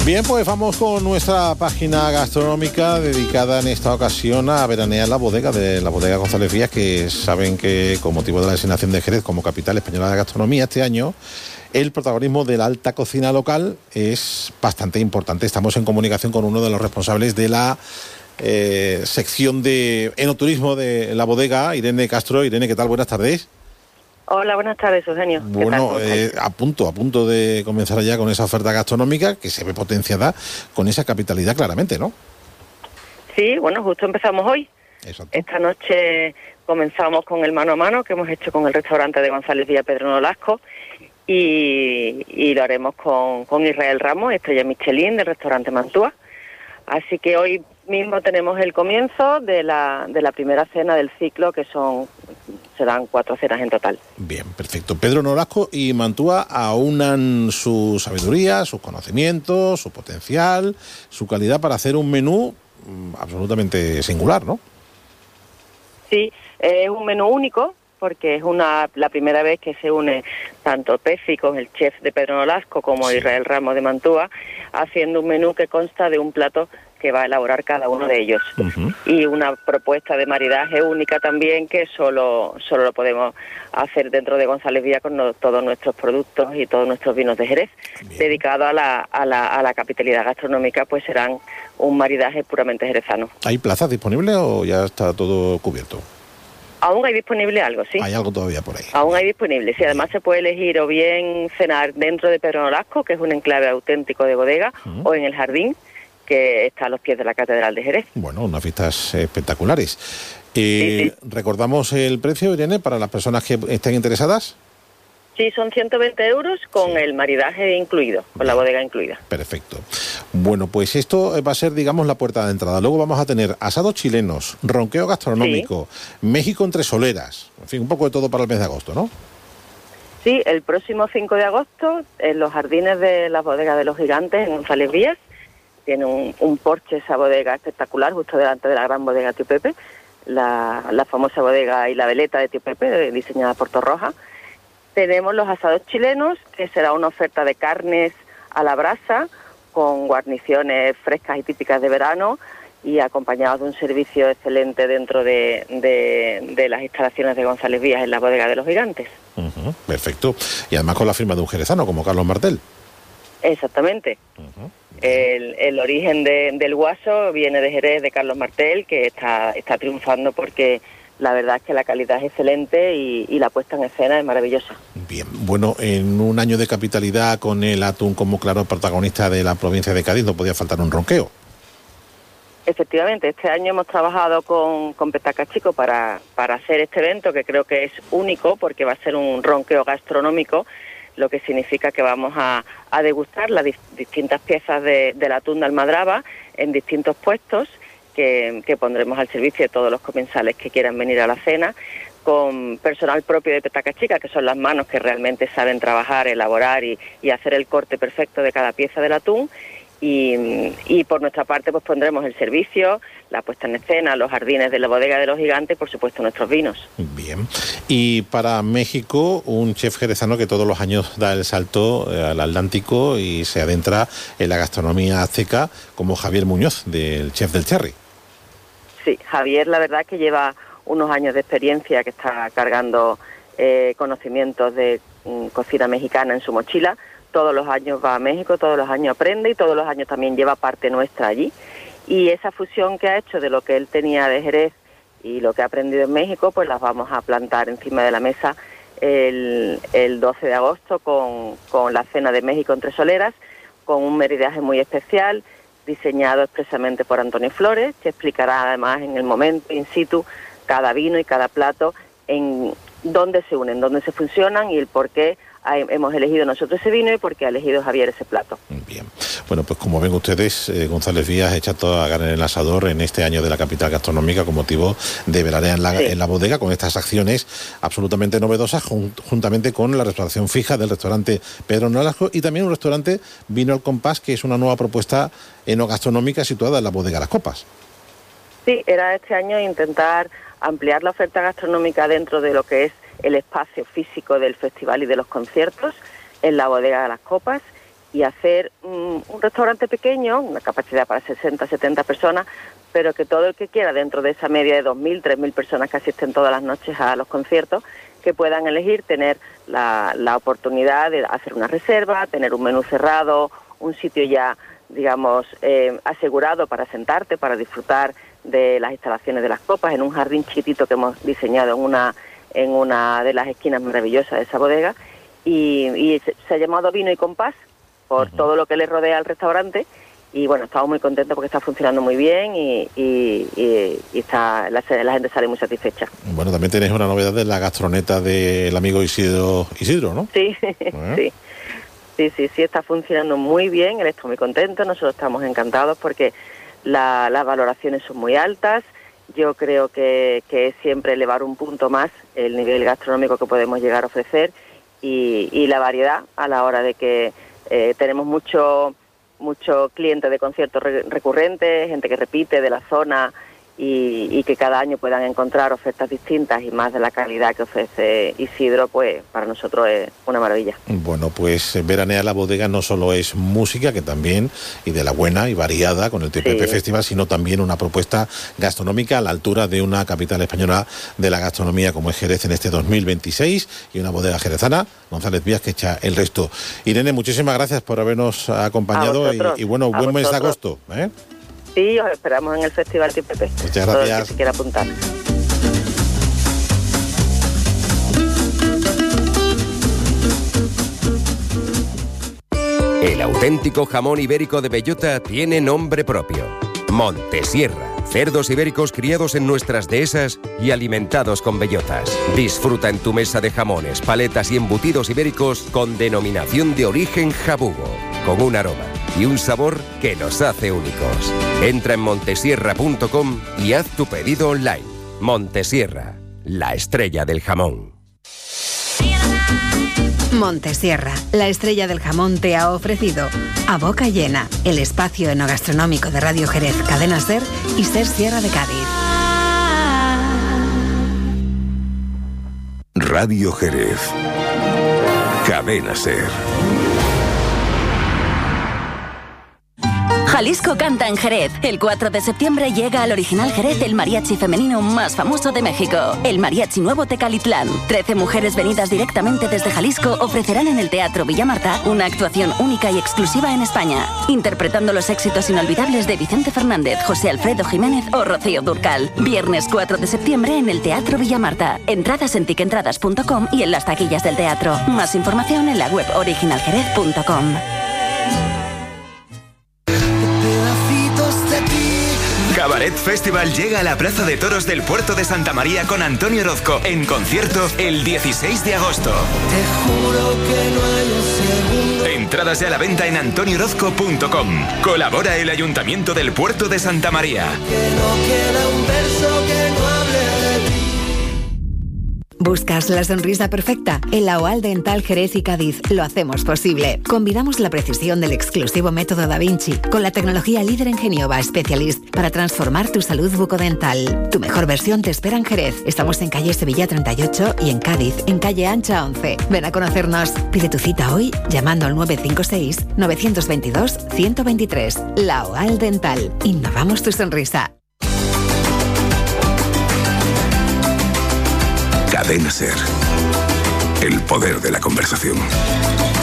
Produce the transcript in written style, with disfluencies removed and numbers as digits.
Bien, pues vamos con nuestra página gastronómica dedicada en esta ocasión a veranear la bodega de la bodega González Vías, que saben que con motivo de la designación de Jerez como capital española de gastronomía este año, el protagonismo de la alta cocina local es bastante importante. Estamos en comunicación con uno de los responsables de la sección de enoturismo de la bodega, Irene Castro. Irene, ¿qué tal? Buenas tardes. Hola, buenas tardes, Eugenio. Bueno, a punto de comenzar ya con esa oferta gastronómica que se ve potenciada con esa capitalidad claramente, ¿no? Sí, bueno, justo empezamos hoy. Exacto. Esta noche comenzamos con el mano a mano que hemos hecho con el restaurante de González Vías Pedro Nolasco y lo haremos con Israel Ramos, estrella Michelin del restaurante Mantua. Así que hoy mismo tenemos el comienzo de la primera cena del ciclo, que serán 4 cenas en total. Bien, perfecto. Pedro Nolasco y Mantua aunan su sabiduría, sus conocimientos, su potencial, su calidad para hacer un menú absolutamente singular, ¿no? Sí, es un menú único, porque es la primera vez que se une tanto Pefi con el chef de Pedro Nolasco como Sí. Israel Ramos de Mantua, haciendo un menú que consta de un plato que va a elaborar cada uno de ellos. Uh-huh. Y una propuesta de maridaje única también, que solo lo podemos hacer dentro de González Vías con todos nuestros productos y todos nuestros vinos de Jerez. Bien. Dedicado a la capitalidad gastronómica, pues serán un maridaje puramente jerezano. ¿Hay plazas disponibles o ya está todo cubierto? Aún hay disponible algo, sí. Hay algo todavía por ahí. Aún hay disponible. Sí, además se puede elegir o bien cenar dentro de Pedro Nolasco, que es un enclave auténtico de bodega, Uh-huh. o en el jardín, que está a los pies de la Catedral de Jerez. Bueno, unas vistas espectaculares. Sí. ¿Recordamos el precio, Irene, para las personas que estén interesadas? Sí, son 120 euros con Sí. el maridaje incluido, con la bodega incluida. Perfecto. Bueno, pues esto va a ser, digamos, la puerta de entrada. Luego vamos a tener asados chilenos, ronqueo gastronómico, México entre soleras, en fin, un poco de todo para el mes de agosto, ¿no? Sí, el próximo 5 de agosto, en los jardines de la bodega de los Gigantes, en González Vías, tiene un porche esa bodega espectacular, justo delante de la gran bodega Tío Pepe, la famosa bodega y la veleta de Tío Pepe, diseñada por Torroja. Tenemos los asados chilenos, que será una oferta de carnes a la brasa, con guarniciones frescas y típicas de verano, y acompañados de un servicio excelente dentro de las instalaciones de González Vías en la bodega de los Gigantes. Uh-huh, perfecto. Y además con la firma de un jerezano, como Carlos Martel. Exactamente. Uh-huh. El origen del guaso viene de Jerez, de Carlos Martel, que está triunfando porque la verdad es que la calidad es excelente y la puesta en escena es maravillosa. Bien, bueno, en un año de capitalidad con el atún como claro protagonista de la provincia de Cádiz no podía faltar un ronqueo. Efectivamente, este año hemos trabajado con Petaca Chico para hacer este evento, que creo que es único porque va a ser un ronqueo gastronómico, lo que significa que vamos a degustar las distintas piezas del atún de almadraba en distintos puestos que pondremos al servicio de todos los comensales que quieran venir a la cena, con personal propio de Petaca Chica, que son las manos que realmente saben trabajar, elaborar y hacer el corte perfecto de cada pieza del atún. Y por nuestra parte pues pondremos el servicio, la puesta en escena, los jardines de la bodega de los Gigantes y por supuesto nuestros vinos. Bien. Y para México, un chef jerezano que todos los años da el salto al Atlántico y se adentra en la gastronomía azteca, como Javier Muñoz, del chef del Cherry. Sí, Javier la verdad que lleva unos años de experiencia, que está cargando conocimientos de cocina mexicana en su mochila. Todos los años va a México, todos los años aprende y todos los años también lleva parte nuestra allí. Y esa fusión que ha hecho de lo que él tenía de Jerez y lo que ha aprendido en México, pues las vamos a plantar encima de la mesa el 12 de agosto con la cena de México entre soleras, con un maridaje muy especial, diseñado expresamente por Antonio Flores, que explicará además en el momento in situ cada vino y cada plato en dónde se unen, dónde se funcionan y el por qué hemos elegido nosotros ese vino y por qué ha elegido Javier ese plato. Bien. Bueno, pues como ven ustedes, González Vías echa toda la carne en el asador en este año de la capital gastronómica con motivo de veranear en la bodega con estas acciones absolutamente novedosas juntamente con la restauración fija del restaurante Pedro Nolasco y también un restaurante Vino al Compás, que es una nueva propuesta enogastronómica situada en la bodega Las Copas. Sí, era este año intentar ampliar la oferta gastronómica dentro de lo que es el espacio físico del festival y de los conciertos en la bodega de Las Copas y hacer un restaurante pequeño, una capacidad para 60, 70 personas, pero que todo el que quiera, dentro de esa media de 2.000, 3.000 personas que asisten todas las noches a los conciertos, que puedan elegir tener la oportunidad de hacer una reserva, tener un menú cerrado, un sitio ya, digamos, asegurado para sentarte, para disfrutar de las instalaciones de las copas, en un jardín chiquitito que hemos diseñado en una de las esquinas maravillosas de esa bodega, y se ha llamado Vino y Compás por todo lo que le rodea al restaurante. Y bueno, estamos muy contentos porque está funcionando muy bien y está la gente sale muy satisfecha. Bueno, también tenéis una novedad de la gastroneta del amigo Isidro, ¿no? Sí, sí, está funcionando muy bien, él está muy contento, nosotros estamos encantados porque las valoraciones son muy altas. Yo creo que es siempre elevar un punto más el nivel gastronómico que podemos llegar a ofrecer y la variedad a la hora de que tenemos muchos clientes de conciertos recurrentes, gente que repite de la zona y que cada año puedan encontrar ofertas distintas y más de la calidad que ofrece Isidro, pues para nosotros es una maravilla. Bueno, pues veranear la bodega no solo es música, que también, y de la buena y variada con el TPP Festival, sino también una propuesta gastronómica a la altura de una capital española de la gastronomía como es Jerez en este 2026 y una bodega jerezana, González Vías, que echa el resto. Irene, muchísimas gracias por habernos acompañado y bueno, buen mes de agosto. Sí, os esperamos en el Festival TPP. Muchas gracias. Todo el que se quiera apuntar. El auténtico jamón ibérico de bellota tiene nombre propio. Montesierra. Cerdos ibéricos criados en nuestras dehesas y alimentados con bellotas. Disfruta en tu mesa de jamones, paletas y embutidos ibéricos con denominación de origen jabugo, con un aroma y un sabor que nos hace únicos. Entra en montesierra.com y haz tu pedido online. Montesierra, la estrella del jamón. Montesierra, la estrella del jamón, te ha ofrecido A Boca Llena, el espacio enogastronómico de Radio Jerez, Cadena SER y SER Sierra de Cádiz. Radio Jerez, Cadena SER. Jalisco canta en Jerez. El 4 de septiembre llega al Original Jerez el mariachi femenino más famoso de México, el Mariachi Nuevo Tecalitlán. 13 mujeres venidas directamente desde Jalisco ofrecerán en el Teatro Villa Marta una actuación única y exclusiva en España, interpretando los éxitos inolvidables de Vicente Fernández, José Alfredo Jiménez o Rocío Dúrcal. Viernes 4 de septiembre en el Teatro Villa Marta. Entradas en tiquentradas.com y en las taquillas del teatro. Más información en la web originaljerez.com. Cabaret Festival llega a la Plaza de Toros del Puerto de Santa María con Antonio Orozco en concierto el 16 de agosto. Te juro que no hay un segundo. Entradas ya a la venta en antoniorozco.com. Colabora el Ayuntamiento del Puerto de Santa María. Que no queda un verso que no hable de ti. ¿Buscas la sonrisa perfecta? En la OAL Dental Jerez y Cádiz lo hacemos posible. Combinamos la precisión del exclusivo método Da Vinci con la tecnología líder en Genioba Specialist para transformar tu salud bucodental. Tu mejor versión te espera en Jerez. Estamos en calle Sevilla 38 y en Cádiz, en calle Ancha 11. Ven a conocernos. Pide tu cita hoy llamando al 956-922-123. La OAL Dental. Innovamos tu sonrisa. Cadena SER. El poder de la conversación.